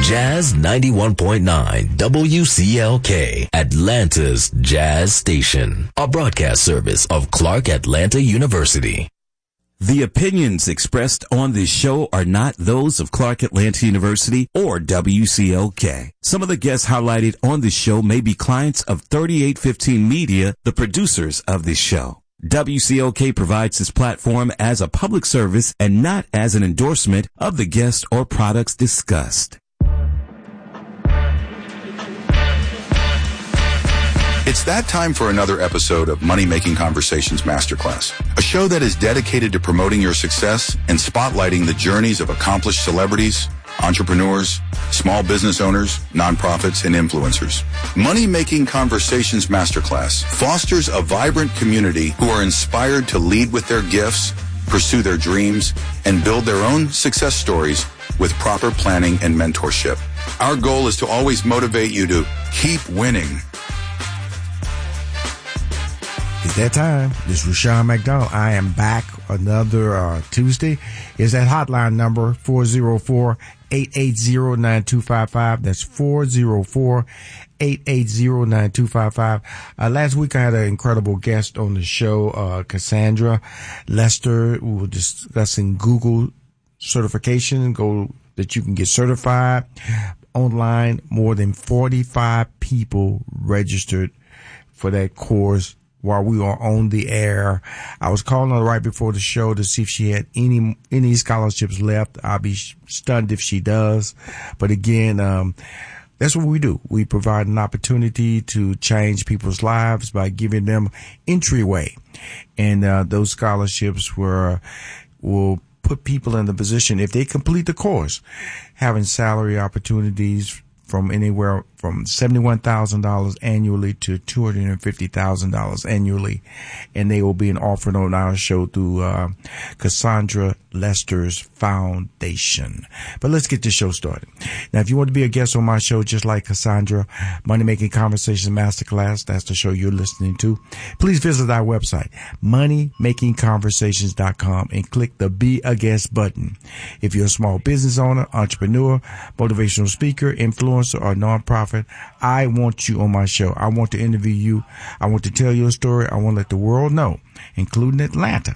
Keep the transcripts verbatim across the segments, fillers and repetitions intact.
Jazz ninety-one point nine W C L K, Atlanta's Jazz Station, a broadcast service of Clark Atlanta University. The opinions expressed on this show are not those of Clark Atlanta University or W C L K. Some of the guests highlighted on this show may be clients of thirty-eight fifteen Media, the producers of this show. W C L K provides this platform as a public service and not as an endorsement of the guests or products discussed. It's that time for another episode of Money Making Conversations Masterclass, a show that is dedicated to promoting your success and spotlighting the journeys of accomplished celebrities, entrepreneurs, small business owners, nonprofits, and influencers. Money Making Conversations Masterclass fosters a vibrant community who are inspired to lead with their gifts, pursue their dreams, and build their own success stories with proper planning and mentorship. Our goal is to always motivate you to keep winning. It's that time. This is Rushion McDonald. I am back another uh, Tuesday. Is that hotline number four oh four, eight eight zero, nine two five five. That's four oh four, eight eight zero, nine two five five. Uh, last week I had an incredible guest on the show, uh, Cassandra Lester. We were discussing Google certification, go that you can get certified online. More than forty-five people registered for that course while we were on the air. I was calling her right before the show to see if she had any any scholarships left. I'll be stunned if she does. But again, um, that's what we do. We provide an opportunity to change people's lives by giving them entryway. And uh, those scholarships were will put people in the position, if they complete the course, having salary opportunities from anywhere from seventy-one thousand dollars annually to two hundred fifty thousand dollars annually. And they will be offered on our show through uh, Cassandra Lester's Foundation. But let's get this show started. Now, if you want to be a guest on my show, just like Cassandra, Money Making Conversations Masterclass, that's the show you're listening to, please visit our website, money making conversations dot com, and click the Be a Guest button. If you're a small business owner, entrepreneur, motivational speaker, influencer, or nonprofit, I want you on my show. I want to interview you. I want to tell your story. I want to let the world know, including Atlanta,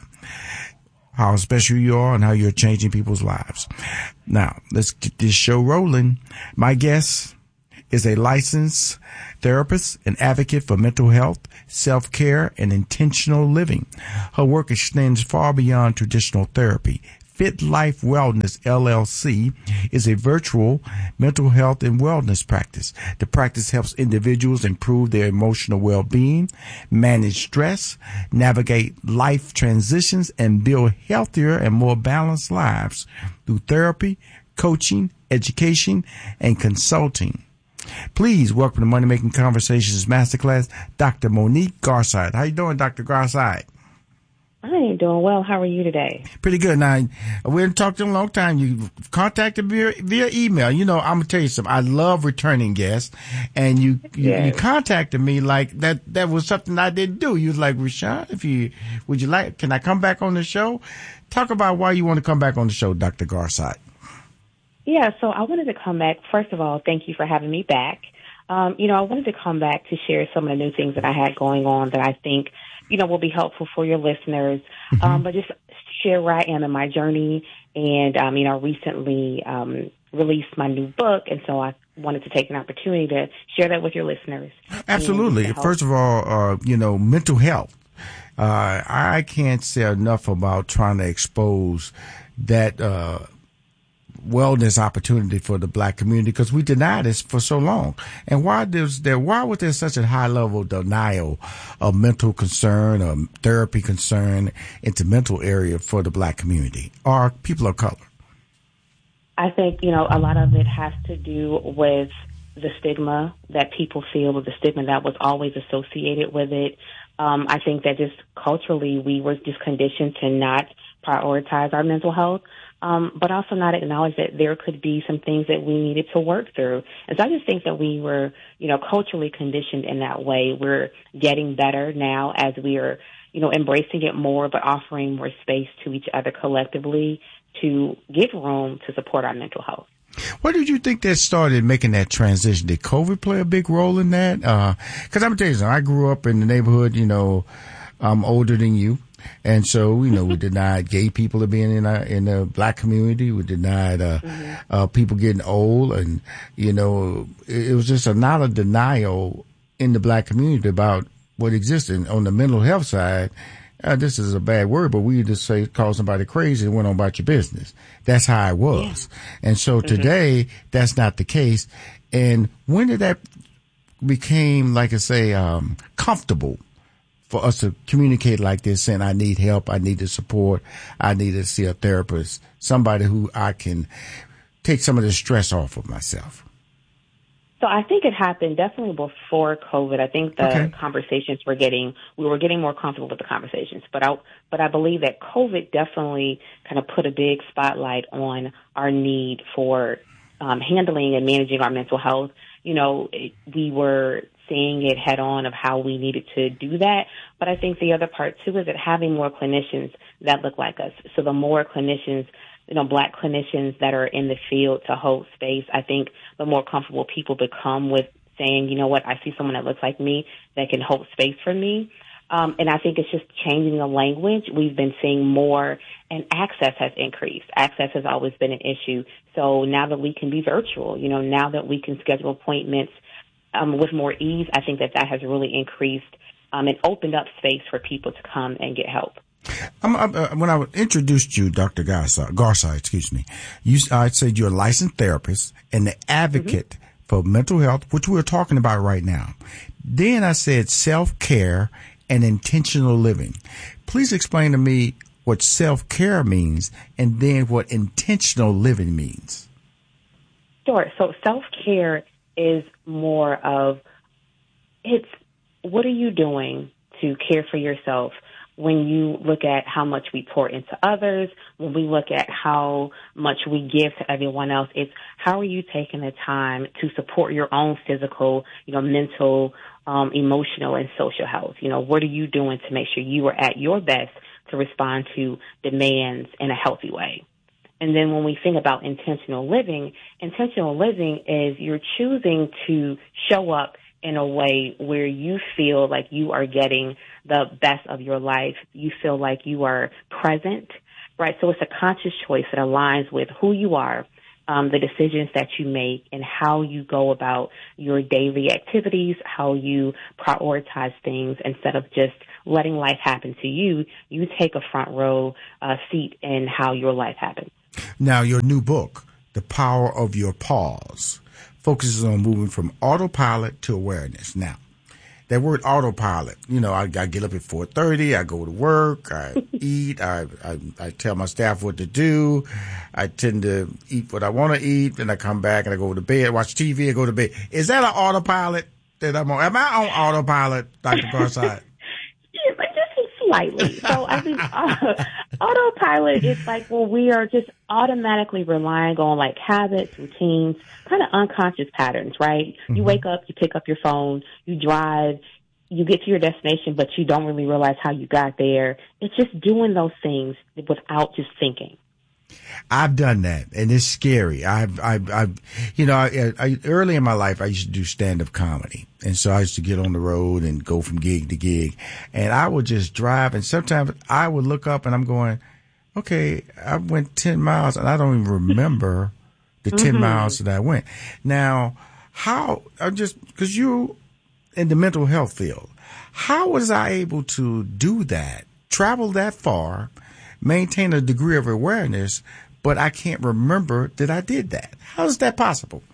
how special you are and how you're changing people's lives. Now, let's get this show rolling. My guest is a licensed therapist and advocate for mental health, self-care, and intentional living. Her work extends far beyond traditional therapy. Fit Life Wellness, L L C, is a virtual mental health and wellness practice. The practice helps individuals improve their emotional well-being, manage stress, navigate life transitions, and build healthier and more balanced lives through therapy, coaching, education, and consulting. Please welcome to Money Making Conversations Masterclass, Doctor Monique Garside. How you doing, Doctor Garside? I ain't doing well. How are you today? Pretty good. Now, we haven't talked in a long time. You contacted me via, via email. You know, I'm going to tell you something. I love returning guests. And you, you, yes. you contacted me like that, that was something I didn't do. You was like, Rushion, if you, would you like, can I come back on the show? Talk about why you want to come back on the show, Doctor Garside. Yeah, so I wanted to come back. First of all, thank you for having me back. Um, you know, I wanted to come back to share some of the new things that I had going on that I think, you know, will be helpful for your listeners. Mm-hmm. Um, but just share where I am in my journey. And, um, you know, recently um, released my new book. And so I wanted to take an opportunity to share that with your listeners. Absolutely. First of all, uh, you know, mental health. Uh, I can't say enough about trying to expose that uh wellness opportunity for the black community, because we denied this for so long. And why does there, why was there such a high level of denial of mental concern or therapy concern into mental area for the black community or people of color? I think, you know, a lot of it has to do with the stigma that people feel, with the stigma that was always associated with it. Um, I think that just culturally we were just conditioned to not prioritize our mental health. Um, but also not acknowledge that there could be some things that we needed to work through. And so I just think that we were, you know, culturally conditioned in that way. We're getting better now as we are, you know, embracing it more, but offering more space to each other collectively to give room to support our mental health. What did you think that started making that transition? Did COVID play a big role in that? Uh, cause I'm gonna tell you something. I grew up in the neighborhood, you know, I'm older than you. And so, you know, we denied gay people to being in our, in the black community. We denied, uh, mm-hmm. uh, people getting old. And, you know, it, it was just a lot of denial in the black community about what existed. And on the mental health side, uh, this is a bad word, but we just say, call somebody crazy and went on about your business. That's how it was. Yeah. And so mm-hmm. today, that's not the case. And when did that became, like I say, um, comfortable for us to communicate like this, saying, I need help, I need the support, I need to see a therapist, somebody who I can take some of the stress off of myself? So I think it happened definitely before COVID. I think the okay. conversations were getting, we were getting more comfortable with the conversations. But I, but I believe that COVID definitely kind of put a big spotlight on our need for um, handling and managing our mental health. You know, it, we were seeing it head on of how we needed to do that. But I think the other part, too, is that having more clinicians that look like us. So the more clinicians, you know, black clinicians that are in the field to hold space, I think the more comfortable people become with saying, you know what, I see someone that looks like me that can hold space for me. Um, and I think it's just changing the language. We've been seeing more, and access has increased. Access has always been an issue. So now that we can be virtual, you know, now that we can schedule appointments um, with more ease, I think that that has really increased um, and opened up space for people to come and get help. I'm, I'm, uh, when I introduced you, Doctor Garside, Garside, excuse me, you, I said you're a licensed therapist and the advocate mm-hmm. for mental health, which we're talking about right now. Then I said self-care and intentional living. Please explain to me what self-care means and then what intentional living means. Sure. So self-care is more of, it's what are you doing to care for yourself? When you look at how much we pour into others, when we look at how much we give to everyone else, it's how are you taking the time to support your own physical, you know, mental, um, emotional, and social health? You know, what are you doing to make sure you are at your best to respond to demands in a healthy way? And then when we think about intentional living, intentional living is you're choosing to show up in a way where you feel like you are getting the best of your life. You feel like you are present, right? So it's a conscious choice that aligns with who you are, um, the decisions that you make, and how you go about your daily activities, how you prioritize things instead of just letting life happen to you. You take a front row uh, seat in how your life happens. Now, your new book, The Power of Your Pause, focuses on moving from autopilot to awareness. Now, that word autopilot, you know, I, I get up at four thirty, I go to work, I eat, I, I I tell my staff what to do, I tend to eat what I want to eat, then I come back and I go to bed, watch T V, I go to bed. Is that an autopilot that I'm on? Am I on autopilot, Doctor Garside? Yeah, but just slightly. So I think uh, autopilot is like when we are just automatically relying on like habits, routines, kind of unconscious patterns, right? Mm-hmm. You wake up, you pick up your phone, you drive, you get to your destination, but you don't really realize how you got there. It's just doing those things without just thinking. I've done that, and it's scary. I've, I've, I've you know, I, I, early in my life, I used to do stand-up comedy. And so I used to get on the road and go from gig to gig. And I would just drive, and sometimes I would look up and I'm going, okay, I went ten miles, and I don't even remember the ten mm-hmm. miles that I went. Now, how, I'm just, because you in the mental health field, how was I able to do that, travel that far, maintain a degree of awareness, but I can't remember that I did that? How is that possible?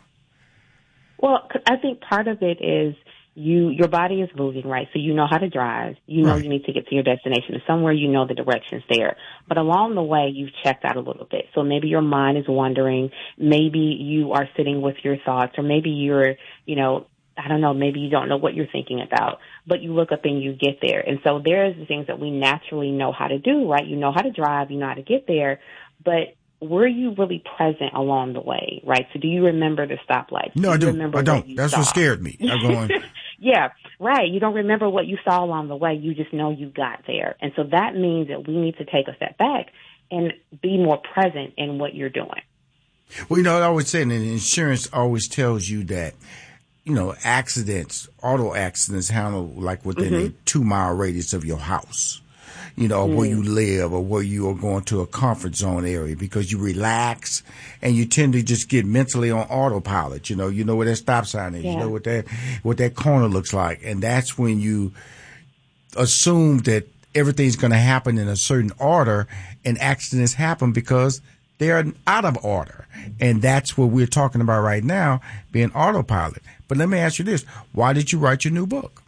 Well, I think part of it is you, your body is moving, right? So you know how to drive. You know right. you need to get to your destination. And somewhere you know the direction's there. But along the way, you've checked out a little bit. So maybe your mind is wandering. Maybe you are sitting with your thoughts, or maybe you're, you know, I don't know, maybe you don't know what you're thinking about, but you look up and you get there. And so there's the things that we naturally know how to do, right? You know how to drive, you know how to get there, but were you really present along the way, right? So do you remember the stoplight? No, do I do. I don't. That's saw? What scared me. I'm going. Yeah, right. You don't remember what you saw along the way. You just know you got there. And so that means that we need to take a step back and be more present in what you're doing. Well, you know, I was saying that insurance always tells you that, you know, accidents, auto accidents handle like within mm-hmm. a two mile radius of your house, you know, mm. where you live or where you are going to a comfort zone area, because you relax and you tend to just get mentally on autopilot. You know, you know where that stop sign is, yeah. you know what that, what that corner looks like. And that's when you assume that everything's going to happen in a certain order, and accidents happen because they're out of order. And that's what we're talking about right now, being autopilot. But let me ask you this. Why did you write your new book?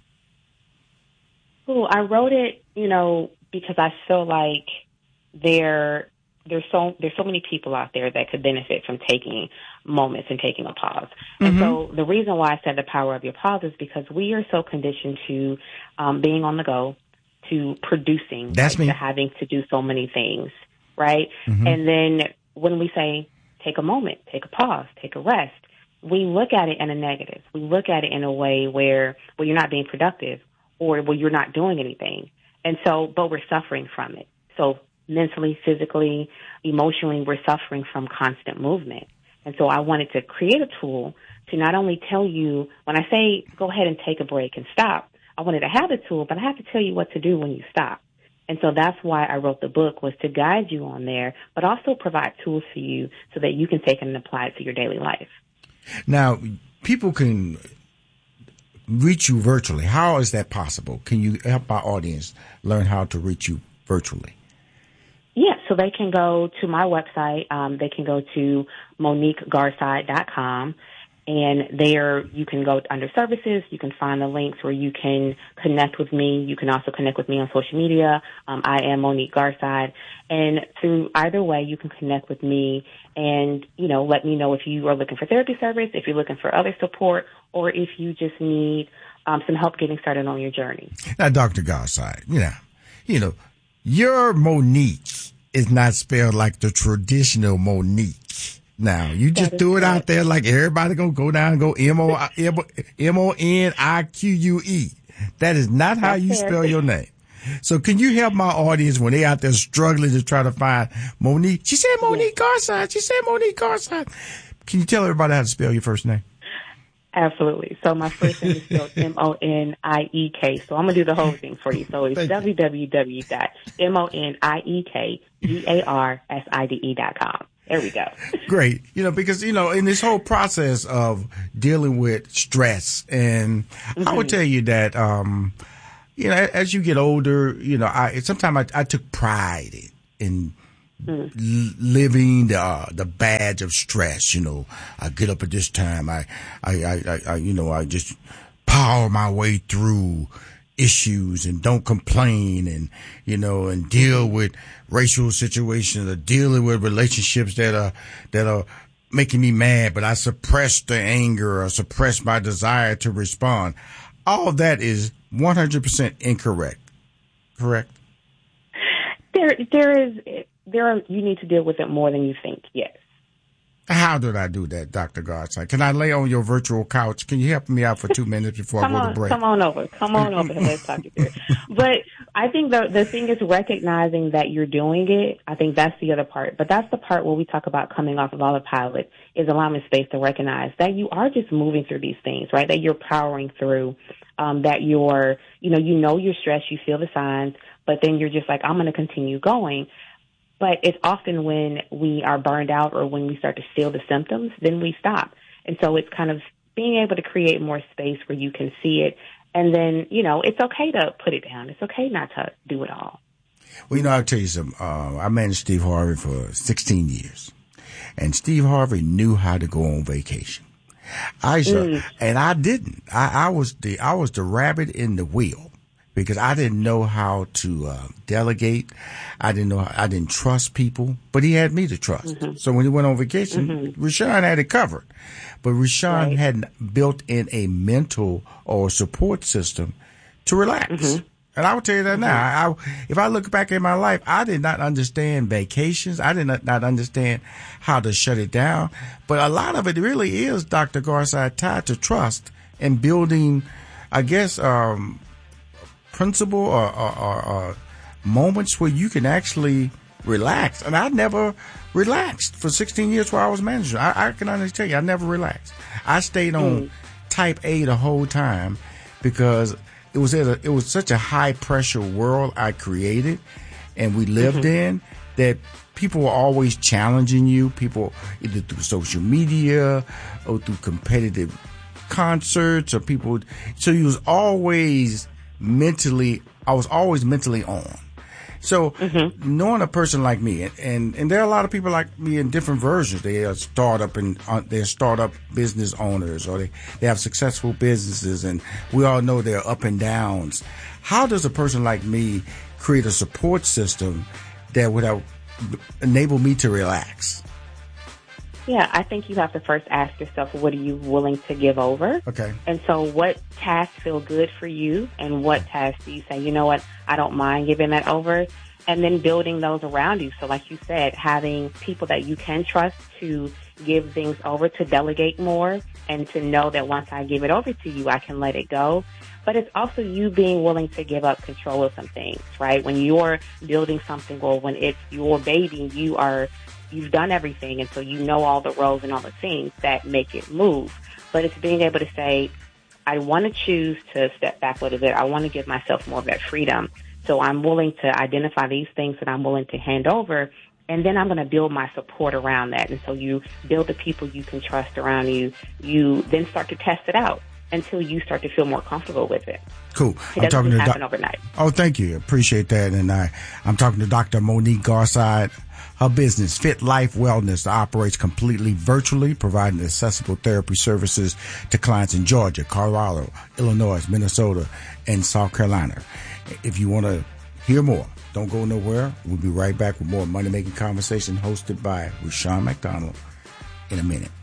Well, I wrote it, you know, because I feel like there there's so there's so many people out there that could benefit from taking moments and taking a pause. Mm-hmm. And so the reason why I said the power of your pause is because we are so conditioned to um, being on the go, to producing, That's like, me. to having to do so many things, right? Mm-hmm. And then when we say take a moment, take a pause, take a rest, we look at it in a negative. We look at it in a way where, well, you're not being productive, or well, you're not doing anything. And so, but we're suffering from it. So mentally, physically, emotionally, we're suffering from constant movement. And so I wanted to create a tool to not only tell you, when I say go ahead and take a break and stop, I wanted to have a tool, but I have to tell you what to do when you stop. And so that's why I wrote the book, was to guide you on there, but also provide tools for you so that you can take it and apply it to your daily life. Now, people can reach you virtually. How is that possible? Can you help our audience learn how to reach you virtually? Yeah, so they can go to my website. Um, they can go to Monique Garside dot com. And there you can go under services. You can find the links where you can connect with me. You can also connect with me on social media. Um, I am Monique Garside. And through either way, you can connect with me and, you know, let me know if you are looking for therapy service, if you're looking for other support, or if you just need um, some help getting started on your journey. Now, Doctor Garside, you know, you know, your Monique is not spelled like the traditional Monique. Now, you just threw it out there like everybody gonna go down and go M O N I Q U E. That is not how you spell your name. So can you help my audience when they out there struggling to try to find Monique? She said Monique Garside. She said Monique Garside. Can you tell everybody how to spell your first name? Absolutely. So my first name is spelled M O N I E K. So I'm going to do the whole thing for you. So it's w w w dot monique garsid dot com. There we go. Great. You know, because, you know, in this whole process of dealing with stress, and mm-hmm. I would tell you that, um, you know, as you get older, you know, I sometimes I, I took pride in, in mm. living the uh, the badge of stress. You know, I get up at this time. I, I, I, I, you know, I just power my way through issues and don't complain, and, you know, and deal with racial situations or dealing with relationships that are, that are making me mad, but I suppress the anger or suppress my desire to respond. All that is one hundred percent incorrect. Correct? There, there is, there are, you need to deal with it more than you think. Yes. How did I do that, Doctor Garside? Can I lay on your virtual couch? Can you help me out for two minutes before come I go on, to break? Come on over. Come on over and let's talk it through. But I think the the thing is recognizing that you're doing it. I think that's the other part. But that's the part where we talk about coming off of autopilot, is allowing space to recognize that you are just moving through these things, right? That you're powering through, um, that you're, you know, you know you're stressed, you feel the signs, but then you're just like, I'm going to continue going. But it's often when we are burned out or when we start to feel the symptoms, then we stop. And so it's kind of being able to create more space where you can see it. And then, you know, it's okay to put it down. It's okay not to do it all. Well, you know, I'll tell you something. Uh, I managed Steve Harvey for sixteen years. And Steve Harvey knew how to go on vacation. I mm. And I didn't. I, I was the I was the rabbit in the wheel. Because I didn't know how to uh, delegate. I didn't know, how, I didn't trust people, but he had me to trust. Mm-hmm. So when he went on vacation, mm-hmm. Rushion had it covered. But Rushion right. hadn't built in a mental or support system to relax. Mm-hmm. And I will tell you that mm-hmm. now. I, if I look back at my life, I did not understand vacations. I did not, not understand how to shut it down. But a lot of it really is, Doctor Garside, tied to trust and building, I guess, um, principle or, or, or, or moments where you can actually relax. And I never relaxed for sixteen years while I was manager. I, I can honestly tell you, I never relaxed. I stayed on mm. type A the whole time because it was at a, it was such a high pressure world I created and we lived mm-hmm. in that people were always challenging you. People either through social media or through competitive concerts or people. So you was always mentally, I was always mentally on. So mm-hmm. knowing a person like me, and, and, and there are a lot of people like me in different versions. They are startup and uh, they're startup business owners, or they, they have successful businesses, and we all know their up and downs. How does a person like me create a support system that would have, enable me to relax? Yeah, I think you have to first ask yourself, what are you willing to give over? Okay. And so what tasks feel good for you, and what tasks do you say, you know what, I don't mind giving that over? And then building those around you. So like you said, having people that you can trust to give things over, to delegate more, and to know that once I give it over to you, I can let it go. But it's also you being willing to give up control of some things, right? When you're building something, or when it's your baby, you are you've done everything, and so you know all the roles and all the things that make it move. But it's being able to say, I want to choose to step back a little bit. I want to give myself more of that freedom. So I'm willing to identify these things that I'm willing to hand over, and then I'm going to build my support around that. And so you build the people you can trust around you. You then start to test it out until you start to feel more comfortable with it. Cool. It I'm doesn't talking to happen doc- overnight. Oh, thank you. Appreciate that. And I, I'm talking to Doctor Monique Garside. Her business, Fit Life Wellness, operates completely virtually, providing accessible therapy services to clients in Georgia, Colorado, Illinois, Minnesota, and South Carolina. If you want to hear more, don't go nowhere. We'll be right back with more Money Making Conversation hosted by Rushion McDonald in a minute.